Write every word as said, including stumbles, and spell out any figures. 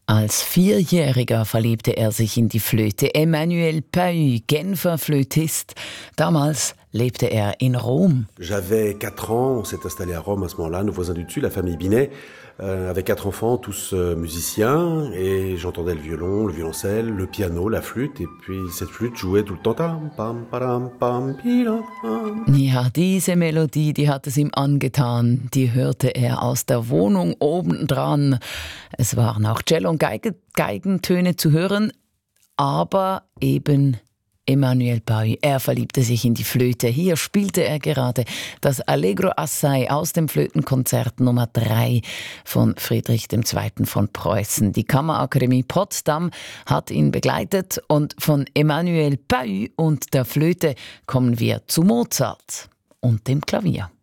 Als Vierjähriger verliebte er sich in die Flöte. Emmanuel Pahu, Genfer Flötist. Damals lebte er in Rom. J'avais quatre ans, on s'est installé à Rome à ce moment-là, nos voisins du dessus, la famille Binet, euh, avec quatre enfants, tous euh, musiciens, et j'entendais le violon, le violoncelle, le piano, la flûte, et puis cette flûte jouait tout le temps. Tam, pam, padam, pam, pidam, pam. Ja, diese Melodie, die hat es ihm angetan. Die hörte er aus der Wohnung obendran. Es waren auch Cello- und Geige- Geigentöne zu hören, aber eben Emmanuel Pahu, er verliebte sich in die Flöte. Hier spielte er gerade das Allegro assai aus dem Flötenkonzert Nummer drei von Friedrich der Zweite von Preußen. Die Kammerakademie Potsdam hat ihn begleitet und von Emmanuel Pahu und der Flöte kommen wir zu Mozart und dem Klavier.